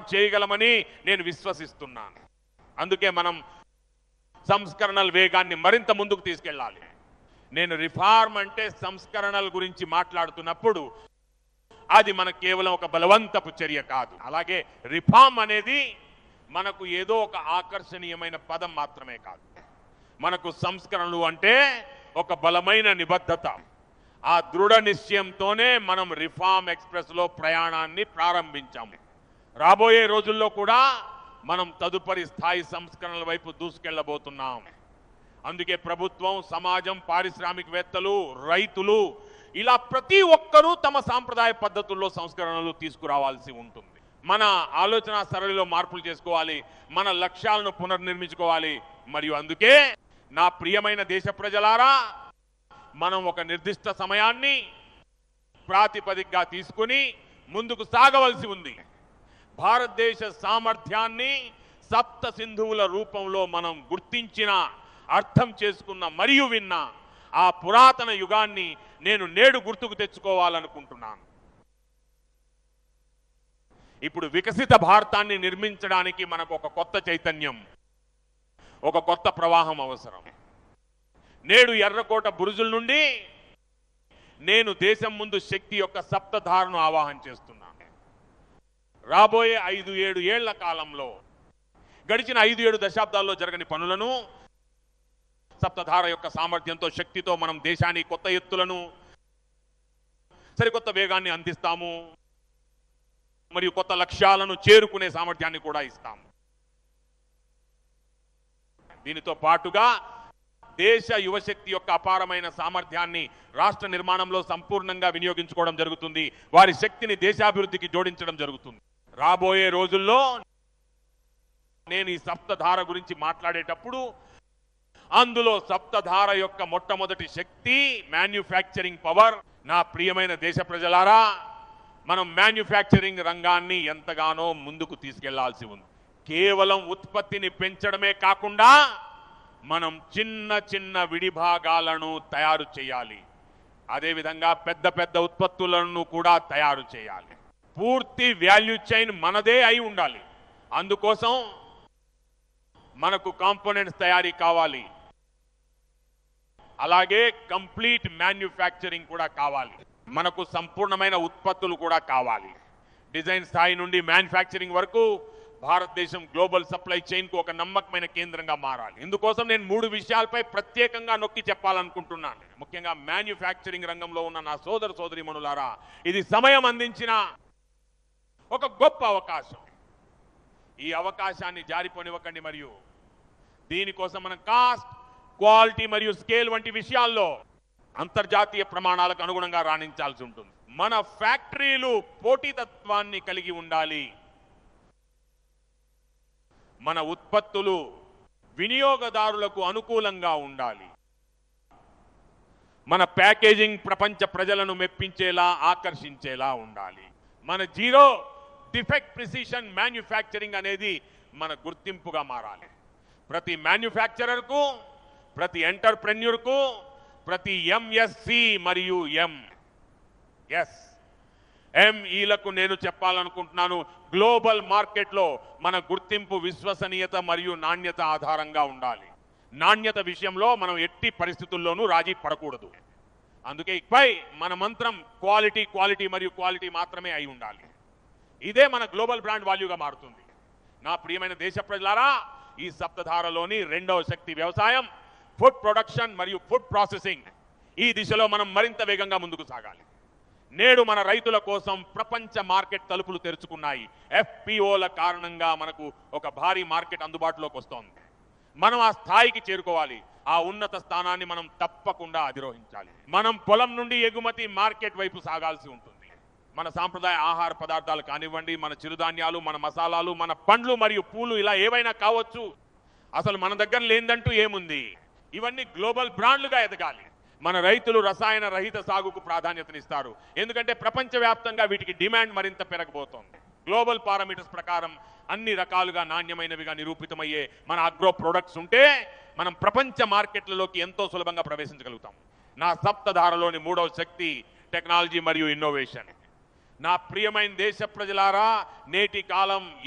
చేయగలమని నేను విశ్వసిస్తున్నాను. అందుకే మనం సంస్కరణల వేగాన్ని మరింత ముందుకు తీసుకెళ్ళాలి. నేను రిఫార్మ్ అంటే సంస్కరణల గురించి మాట్లాడుతున్నప్పుడు అది మన కేవలం ఒక బలవంతపు చర్య కాదు. అలాగే రిఫార్మ్ అనేది మనకు ఏదో ఒక ఆకర్షణీయమైన పదం మాత్రమే కాదు. మనకు సంస్కరణలు అంటే ఒక బలమైన నిబద్ధత. ఆ దృఢ నిశ్చయంతోనే మనం రిఫార్మ్ ఎక్స్ప్రెస్ లో ప్రయాణాన్ని ప్రారంభించాము. రాబోయే రోజుల్లో కూడా మనం తదుపరి స్థాయి సంస్కరణల వైపు దూసుకెళ్లబోతున్నాం. అందుకే ప్రభుత్వం, సమాజం, పారిశ్రామికవేత్తలు, రైతులు ఇలా ప్రతి ఒక్కరూ తమ సాంప్రదాయ పద్ధతుల్లో సంస్కరణలు తీసుకురావాల్సి ఉంటుంది. మన ఆలోచన సరళిలో మార్పులు చేసుకోవాలి, మన లక్ష్యాలను పునర్నిర్మించుకోవాలి. మరియు అందుకే నా ప్రియమైన దేశ ప్రజలారా, మనం ఒక నిర్దిష్ట సమయాన్ని ప్రాతిపదికగా తీసుకుని ముందుకు సాగవలసి ఉంది. భారతదేశ సామర్థ్యాన్ని సప్త సింధువుల రూపంలో మనం గుర్తించిన, అర్థం చేసుకున్న మరియు విన్న ఆ పురాతన యుగాన్ని నేను నేడు గుర్తుకు తెచ్చుకోవాలనుకుంటున్నాను. ఇప్పుడు వికసిత భారతాన్ని నిర్మించడానికి మనకు ఒక కొత్త చైతన్యం, ఒక కొత్త ప్రవాహం అవసరం. నేడు ఎర్రకోట బురుజుల నుండి నేను దేశం ముందు శక్తి యొక్క సప్తధారను ఆవాహన చేస్తున్నాను. రాబోయే 5-7 ఏళ్ల కాలంలో గడిచిన 5-7 దశాబ్దాల్లో జరగని పనులను సప్తధార యొక్క సామర్థ్యంతో, శక్తితో మనం దేశానికి కొత్త ఎత్తులను, సరికొత్త వేగాన్ని అందిస్తాము. మరియు కొత్త లక్ష్యాలను చేరుకునే సామర్థ్యాన్ని కూడా ఇస్తాము. దీనితో పాటుగా దేశ యువశక్తి యొక్క అపారమైన సామర్థ్యాన్ని రాష్ట్ర నిర్మాణంలో సంపూర్ణంగా వినియోగించుకోవడం జరుగుతుంది. వారి శక్తిని దేశాభివృద్ధికి జోడించడం జరుగుతుంది. రాబోయే రోజుల్లో నేను ఈ సప్తధార గురించి మాట్లాడేటప్పుడు అందులో సప్తధార యొక్క మొట్టమొదటి శక్తి మ్యానుఫ్యాక్చరింగ్ పవర్. నా ప్రియమైన దేశ ప్రజలారా, మనం మ్యానుఫ్యాక్చరింగ్ రంగాన్ని ఎంతగానో ముందుకు తీసుకెళ్లాల్సి ఉంది. కేవలం ఉత్పత్తిని పెంచడమే కాకుండా మనం చిన్న చిన్న విడిభాగాలను తయారు చేయాలి. అదేవిధంగా పెద్ద పెద్ద ఉత్పత్తులను కూడా తయారు చేయాలి. పూర్తి వాల్యూ చైన్ మనదే అయి ఉండాలి. అందుకోసం మనకు కాంపోనెంట్స్ తయారీ కావాలి. అలాగే కంప్లీట్ మ్యానుఫ్యాక్చరింగ్ కూడా కావాలి. మనకు సంపూర్ణమైన ఉత్పత్తులు కూడా కావాలి. డిజైన్ స్థాయి నుండి మ్యానుఫ్యాక్చరింగ్ వరకు భారతదేశం గ్లోబల్ సప్లై చైన్ కు ఒక నమ్మకమైన కేంద్రంగా మారాలి. ఇందుకోసం నేను 3 విషయాలపై ప్రత్యేకంగా నొక్కి చెప్పాలనుకుంటున్నాను. ముఖ్యంగా మ్యానుఫ్యాక్చరింగ్ రంగంలో ఉన్న నా సోదర సోదరీమణులారా, ఇది సమయం అందించిన ఒక గొప్ప అవకాశం. ఈ అవకాశాన్ని జారిపోనివ్వకండి. మరియు దీనికోసం మనం కాస్ట్, క్వాలిటీ మరియు స్కేల్ వంటి విషయాల్లో అంతర్జాతీయ ప్రమాణాలకు అనుగుణంగా రాణించాల్సి ఉంటుంది. మన ఫ్యాక్టరీలు పోటీతత్వాన్ని కలిగి ఉండాలి. మన ఉత్పత్తులు వినియోగదారులకు అనుకూలంగా ఉండాలి. మన ప్యాకేజింగ్ ప్రపంచ ప్రజలను మెప్పించేలా, ఆకర్షించేలా ఉండాలి. మన జీరో డిఫెక్ట్ ప్రిసిషన్ మ్యానుఫ్యాక్చరింగ్ అనేది మన గుర్తింపుగా మారాలి. ప్రతి మ్యానుఫ్యాక్చరర్కు, ప్రతి ఎంటర్ప్రెన్యూర్కు, ప్రతి ఎంఎస్సి మరియు ఎంఈలకు నేను చెప్పాలనుకుంటున్నాను, గ్లోబల్ మార్కెట్లో మన గుర్తింపు విశ్వసనీయత మరియు నాణ్యత ఆధారంగా ఉండాలి. నాణ్యత విషయంలో మనం ఎట్టి పరిస్థితుల్లోనూ రాజీ పడకూడదు. అందుకే ఇకపై మన మంత్రం క్వాలిటీ, క్వాలిటీ మరియు క్వాలిటీ మాత్రమే అయి ఉండాలి. ఇదే మన గ్లోబల్ బ్రాండ్ వాల్యూగా మారుతుంది. నా ప్రియమైన దేశ ప్రజలారా, ఈ సప్తధారలోని 2వ శక్తి వ్యవసాయం, ఫుడ్ ప్రొడక్షన్ మరియు ఫుడ్ ప్రాసెసింగ్. ఈ దిశలో మనం మరింత వేగంగా ముందుకు సాగాలి. నేడు మన రైతుల కోసం ప్రపంచ మార్కెట్ తలుపులు తెరుచుకున్నాయి. ఎఫ్పిఓల కారణంగా మనకు ఒక భారీ మార్కెట్ అందుబాటులోకి వస్తోంది. మనం ఆ స్థాయికి చేరుకోవాలి. ఆ ఉన్నత స్థానాన్ని మనం తప్పకుండా అధిరోహించాలి. మనం పొలం నుండి ఎగుమతి మార్కెట్ వైపు సాగాల్సి ఉంటుంది. మన సాంప్రదాయ ఆహార పదార్థాలు కానివ్వండి, మన చిరుధాన్యాలు, మన మసాలాలు, మన పండ్లు మరియు పూలు, ఇలా ఏవైనా కావచ్చు. అసలు మన దగ్గర లేదంటూ ఏముంది? ఇవన్నీ గ్లోబల్ బ్రాండ్లుగా ఎదగాలి. మన రైతులు రసాయన రహిత సాగుకు ప్రాధాన్యతనిస్తారు. ఎందుకంటే ప్రపంచవ్యాప్తంగా వీటికి డిమాండ్ మరింత పెరగబోతోంది. గ్లోబల్ పారామీటర్స్ ప్రకారం అన్ని రకాలుగా నాణ్యమైనవిగా నిరూపితమయ్యే మన అగ్రో ప్రొడక్ట్స్ ఉంటే మనం ప్రపంచ మార్కెట్లలోకి ఎంతో సులభంగా ప్రవేశించగలుగుతాం. నా సప్తధారలోని 3వ శక్తి టెక్నాలజీ మరియు ఇన్నోవేషన్. నా ప్రియమైన దేశ ప్రజలారా, నేటి కాలం